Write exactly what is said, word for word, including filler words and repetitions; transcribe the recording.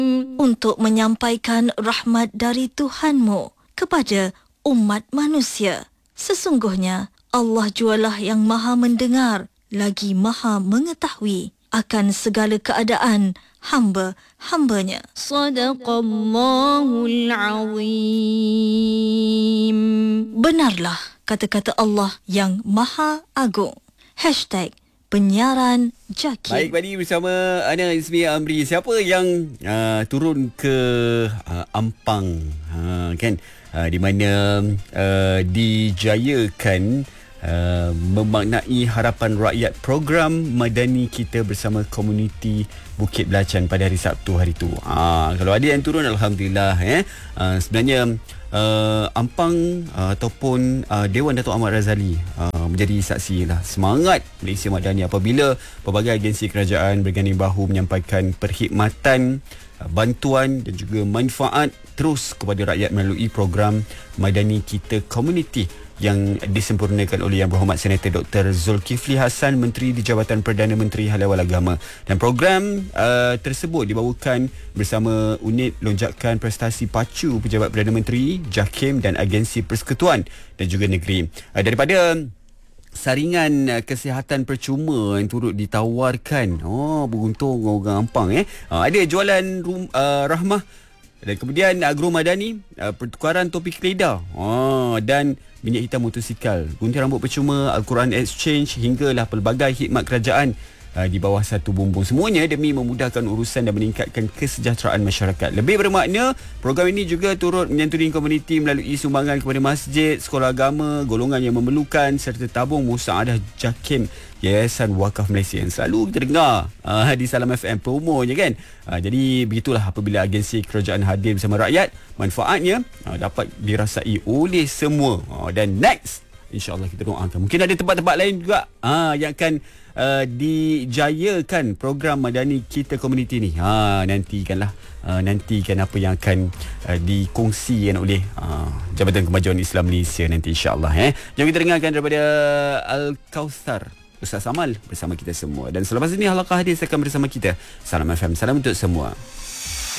untuk menyampaikan rahmat dari Tuhanmu kepada umat manusia. Sesungguhnya Allah jualah yang maha mendengar lagi maha mengetahui akan segala keadaan hamba-hambanya. Sadaqallahul Azim. Benarlah kata-kata Allah yang maha agung. Hashtag penyiaran Jaki. Baik, Badi bersama Ana Ismi Amri. Siapa yang uh, turun ke uh, Ampang, uh, kan? Uh, di mana uh, dijayakan Uh, memaknai harapan rakyat program Madani Kita bersama komuniti Bukit Belacan pada hari Sabtu hari tu. Ah, kalau ada yang turun, alhamdulillah. Eh, uh, sebenarnya uh, Ampang uh, ataupun uh, Dewan Datuk Ahmad Razali uh, menjadi saksi lah semangat Malaysia Madani apabila pelbagai agensi kerajaan berganding bahu menyampaikan perkhidmatan, bantuan dan juga manfaat terus kepada rakyat melalui program Madani Kita Community yang disempurnakan oleh Yang Berhormat Senator Doktor Zulkifli Hassan, Menteri di Jabatan Perdana Menteri Hal Ehwal Agama. Dan program uh, tersebut dibawakan bersama Unit Lonjakan Prestasi Pacu Pejabat Perdana Menteri, JAKIM dan Agensi Persekutuan dan juga Negeri. Uh, daripada saringan uh, kesihatan percuma yang turut ditawarkan, oh beruntung orang Ampang eh. Uh, ada jualan rum, uh, rahmah dan kemudian Agro Madani, uh, pertukaran topi keledar, oh, dan minyak hitam motosikal, gunting rambut percuma, Al-Quran Exchange hinggalah pelbagai khidmat kerajaan uh, di bawah satu bumbung. Semuanya demi memudahkan urusan dan meningkatkan kesejahteraan masyarakat. Lebih bermakna, program ini juga turut menyantuni komuniti melalui sumbangan kepada masjid, sekolah agama, golongan yang memerlukan serta tabung musaadah JAKIM, Yayasan Wakaf Malaysia yang selalu kita dengar uh, di Salam F M promo je kan. Uh, jadi begitulah apabila agensi kerajaan hadir bersama rakyat, manfaatnya uh, dapat dirasai oleh semua. Uh, dan next, InsyaAllah kita doakan. Mungkin ada tempat-tempat lain juga uh, yang akan uh, dijayakan program Madani Kita Community ni. Ha, nantikanlah. Uh, nantikan apa yang akan uh, dikongsikan oleh uh, Jabatan Kemajuan Islam Malaysia nanti insyaAllah. Eh. Jom kita dengarkan daripada Al-Kauthar Ustaz Amal bersama kita semua. Dan selepas ini halaqah hadis akan bersama kita. Salam F M, salam untuk semua.